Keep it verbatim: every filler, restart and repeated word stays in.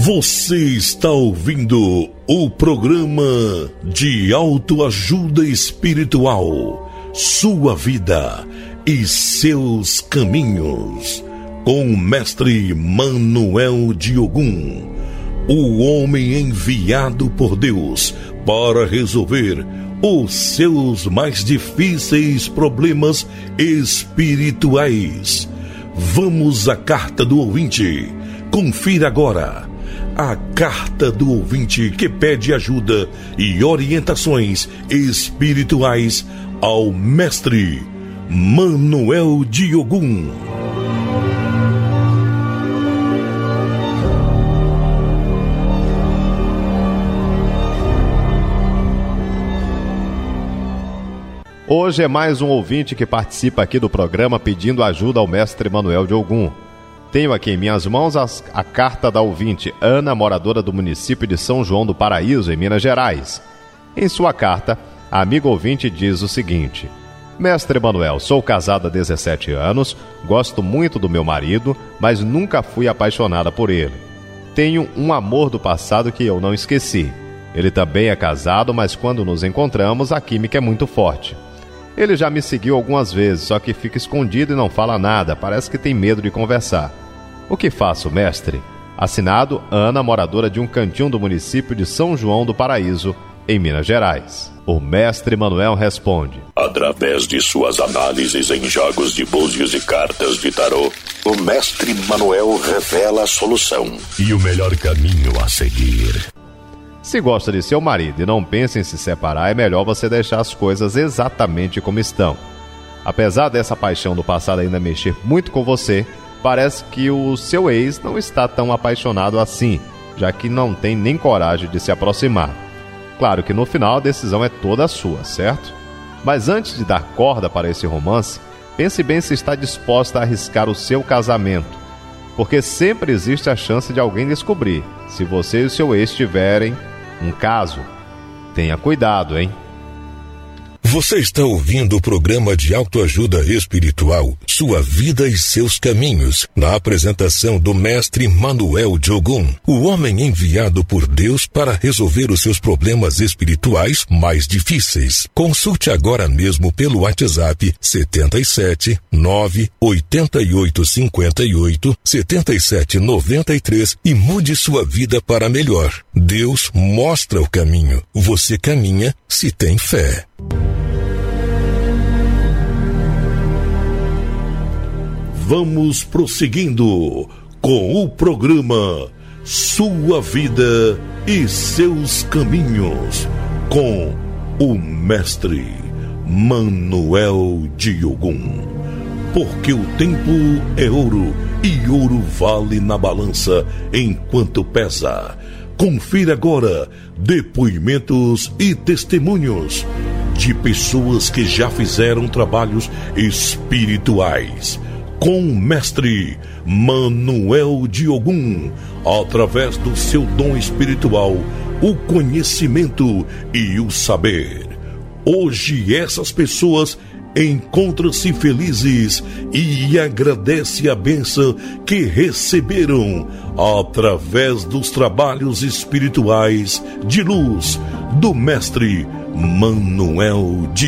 Você está ouvindo o programa de autoajuda espiritual, Sua Vida e Seus Caminhos, com o mestre Manuel de Ogum, o homem enviado por Deus para resolver os seus mais difíceis problemas espirituais. Vamos à carta do ouvinte. Confira agora a carta do ouvinte que pede ajuda e orientações espirituais ao mestre Manuel de Ogum. Hoje é mais um ouvinte que participa aqui do programa pedindo ajuda ao mestre Manuel de Ogum. Tenho aqui em minhas mãos a, a carta da ouvinte Ana, moradora do município de São João do Paraíso, em Minas Gerais. Em sua carta, a amiga ouvinte diz o seguinte: Mestre Manuel, sou casada há dezessete anos, gosto muito do meu marido, mas nunca fui apaixonada por ele. Tenho um amor do passado que eu não esqueci. Ele também é casado, mas quando nos encontramos, a química é muito forte. Ele já me seguiu algumas vezes, só que fica escondido e não fala nada, parece que tem medo de conversar. O que faço, mestre? Assinado Ana, moradora de um cantinho do município de São João do Paraíso, em Minas Gerais. O mestre Manuel responde: Através de suas análises em jogos de búzios e cartas de tarô, o mestre Manuel revela a solução e o melhor caminho a seguir. Se gosta de seu marido e não pensa em se separar, é melhor você deixar as coisas exatamente como estão. Apesar dessa paixão do passado ainda mexer muito com você, parece que o seu ex não está tão apaixonado assim, já que não tem nem coragem de se aproximar. Claro que no final a decisão é toda sua, certo? Mas antes de dar corda para esse romance, pense bem se está disposta a arriscar o seu casamento, porque sempre existe a chance de alguém descobrir se você e o seu ex tiverem um caso. Tenha cuidado, hein? Você está ouvindo o programa de autoajuda espiritual, Sua Vida e Seus Caminhos, na apresentação do mestre Manuel de Ogum, o homem enviado por Deus para resolver os seus problemas espirituais mais difíceis. Consulte agora mesmo pelo WhatsApp setenta e sete, nove, oito oito cinco oito, sete sete nove três e mude sua vida para melhor. Deus mostra o caminho. Você caminha se tem fé. Vamos prosseguindo com o programa Sua Vida e Seus Caminhos, com o mestre Manuel de Ogum. Porque o tempo é ouro e ouro vale na balança enquanto pesa. Confira agora depoimentos e testemunhos de pessoas que já fizeram trabalhos espirituais com o mestre Manuel de Ogum, através do seu dom espiritual, o conhecimento e o saber. Hoje essas pessoas encontram-se felizes e agradecem a bênção que receberam através dos trabalhos espirituais de luz do mestre Manuel de